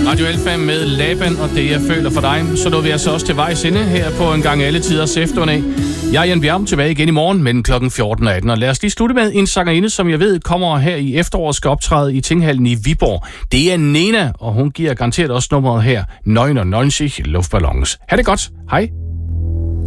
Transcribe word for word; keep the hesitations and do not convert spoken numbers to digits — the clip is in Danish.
Radio Alfa med Laban og det, jeg føler for dig. Så når vi altså også til vejs ende her på en gang alle tiders eftermiddag. Jeg er Jan Bjerg, tilbage igen i morgen mellem klokken fjorten og atten. Og lad os lige slutte med en sangerinde, som jeg ved kommer her i efteråret, skal optræde i Tinghallen i Viborg. Det er Nena, og hun giver garanteret også nummeret her, nioghalvfems Luftballons. Ha' det godt. Hej.